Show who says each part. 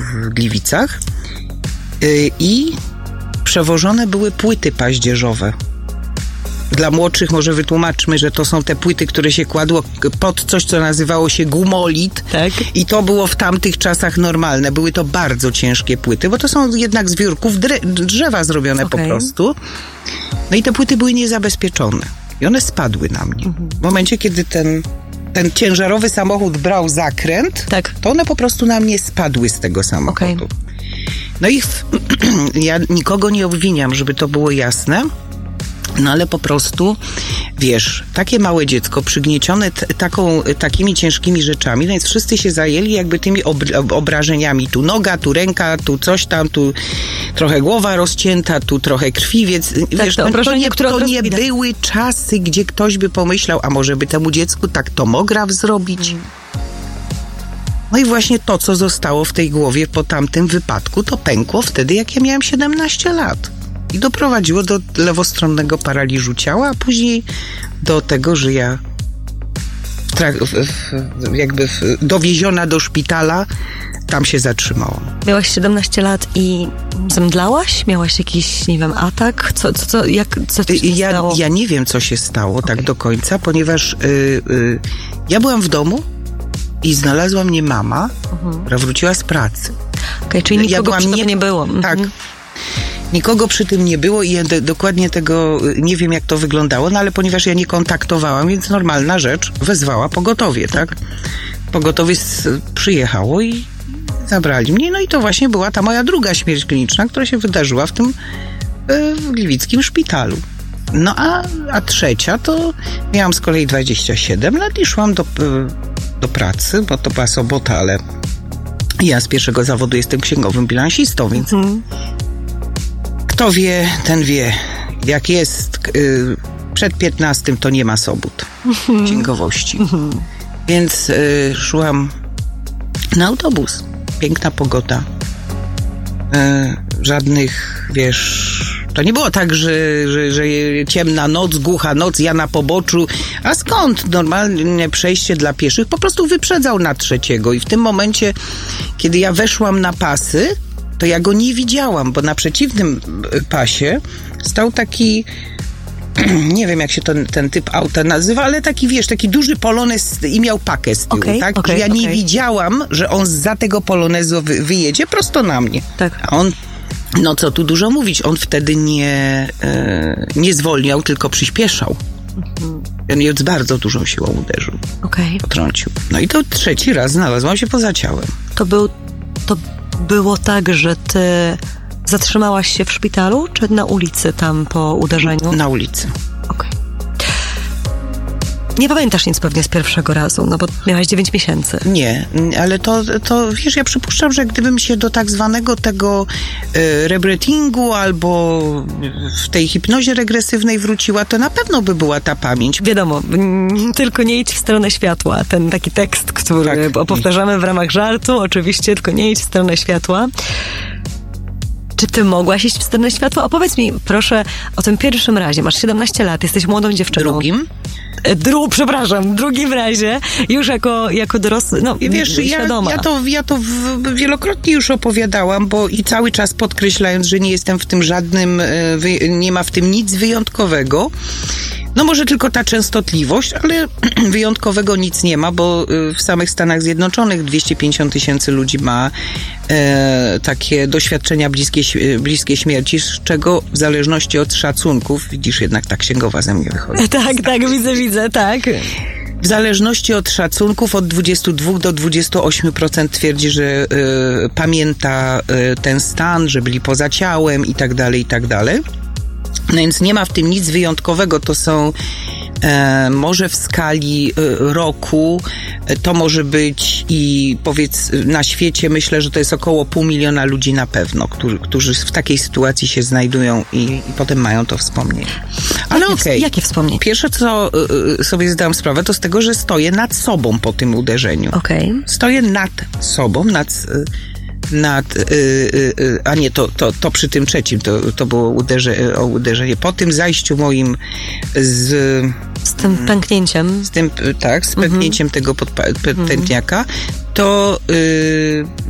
Speaker 1: w Gliwicach i przewożone były płyty paździerzowe. Dla młodszych może wytłumaczmy, że to są te płyty, które się kładło pod coś, co nazywało się gumolit.
Speaker 2: Tak.
Speaker 1: I to było w tamtych czasach normalne. Były to bardzo ciężkie płyty, bo to są jednak z wiórków drzewa zrobione po prostu. No i te płyty były niezabezpieczone. I one spadły na mnie. W momencie, kiedy ten ciężarowy samochód brał zakręt, to one po prostu na mnie spadły z tego samochodu. No i ja nikogo nie obwiniam, żeby to było jasne. No ale po prostu, wiesz, takie małe dziecko przygniecione takimi ciężkimi rzeczami, no więc wszyscy się zajęli jakby tymi obrażeniami. Tu noga, tu ręka, tu coś tam, tu trochę głowa rozcięta, tu trochę krwi, więc wiesz, to nie były czasy, gdzie ktoś by pomyślał, a może by temu dziecku tak tomograf zrobić? No i właśnie to, co zostało w tej głowie po tamtym wypadku, to pękło wtedy, jak ja miałem 17 lat. I doprowadziło do lewostronnego paraliżu ciała, a później do tego, że ja dowieziona do szpitala, tam się zatrzymałam.
Speaker 2: Miałaś 17 lat i zemdlałaś? Miałaś jakiś, nie wiem, atak? Co się stało?
Speaker 1: Ja nie wiem, co się stało tak do końca, ponieważ ja byłam w domu i znalazła mnie mama, która wróciła z pracy.
Speaker 2: Czyli nikogo przy tobie nie było.
Speaker 1: Tak. Nikogo przy tym nie było i ja dokładnie tego nie wiem, jak to wyglądało, no ale ponieważ ja nie kontaktowałam, więc normalna rzecz, wezwała pogotowie, tak? Pogotowie przyjechało i zabrali mnie, no i to właśnie była ta moja druga śmierć kliniczna, która się wydarzyła w tym gliwickim szpitalu. No a trzecia to miałam z kolei 27 lat i szłam do pracy, bo to była sobota, ale ja z pierwszego zawodu jestem księgowym bilansistą, więc kto wie, ten wie. Jak jest przed 15, to nie ma sobót księgowości. Więc szłam na autobus. Piękna pogoda. Żadnych, wiesz... To nie było tak, że ciemna noc, głucha noc, ja na poboczu. A skąd? Normalne przejście dla pieszych po prostu wyprzedzał na trzeciego. I w tym momencie, kiedy ja weszłam na pasy, to ja go nie widziałam, bo na przeciwnym pasie stał taki, nie wiem jak się ten typ auta nazywa, ale taki, wiesz, taki duży polonez i miał pakę z tyłu, tak? Ja nie widziałam, że on zza tego polonezu wyjedzie prosto na mnie.
Speaker 2: Tak.
Speaker 1: A on, no co tu dużo mówić, on wtedy nie zwolniał, tylko przyspieszał. On je z bardzo dużą siłą uderzył. Potrącił. No i to trzeci raz znalazłam się poza ciałem.
Speaker 2: To było tak, że ty zatrzymałaś się w szpitalu, czy na ulicy tam po uderzeniu?
Speaker 1: Na ulicy.
Speaker 2: Nie pamiętasz nic pewnie z pierwszego razu, no bo miałaś 9 miesięcy.
Speaker 1: Nie, ale to wiesz, ja przypuszczam, że gdybym się do tak zwanego tego rebretingu albo w tej hipnozie regresywnej wróciła, to na pewno by była ta pamięć.
Speaker 2: Wiadomo, tylko nie idź w stronę światła. Ten taki tekst, który powtarzamy w ramach żartu, oczywiście, tylko nie idź w stronę światła. Czy ty mogłaś iść w stronę światła? Opowiedz mi, proszę, o tym pierwszym razie. Masz 17 lat, jesteś młodą dziewczyną. Drugim razie, już jako dorosły, no wiesz, świadoma.
Speaker 1: Ja to wielokrotnie już opowiadałam, bo i cały czas podkreślając, że nie jestem w tym żadnym, nie ma w tym nic wyjątkowego. No może tylko ta częstotliwość, ale wyjątkowego nic nie ma, bo w samych Stanach Zjednoczonych 250 000 ludzi ma takie doświadczenia bliskie śmierci, z czego w zależności od szacunków, widzisz, jednak ta księgowa ze mnie wychodzi.
Speaker 2: Tak, widzę, tak.
Speaker 1: W zależności od szacunków od 22 do 28% twierdzi, że pamięta ten stan, że byli poza ciałem i tak dalej, i tak dalej. No więc nie ma w tym nic wyjątkowego, to są może w skali roku, to może być i powiedz na świecie, myślę, że to jest około 500 000 ludzi na pewno, którzy w takiej sytuacji się znajdują i potem mają to wspomnienie. Ale
Speaker 2: Jakie wspomnienie?
Speaker 1: Pierwsze, co sobie zdałam sprawę, to z tego, że stoję nad sobą po tym uderzeniu. Stoję nad sobą, a nie, to przy tym trzecim, to było uderzenie. Po tym zajściu moim z
Speaker 2: tym pęknięciem.
Speaker 1: Z pęknięciem tego pętniaka, to